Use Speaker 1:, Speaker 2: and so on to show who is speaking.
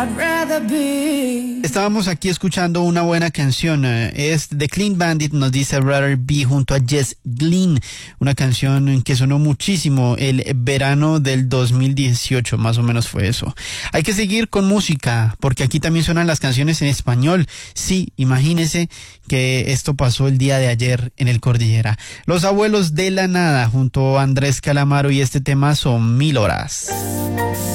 Speaker 1: Estábamos aquí escuchando una buena canción, es The Clean Bandit, nos dice Rather Be junto a Jess Glynn, una canción que sonó muchísimo el verano del 2018, más o menos fue eso. Hay que seguir con música, porque aquí también suenan las canciones en español. Sí, imagínese que esto pasó el día de ayer en el Cordillera. Los Abuelos de la Nada junto a Andrés Calamaro y este tema son 1000 horas.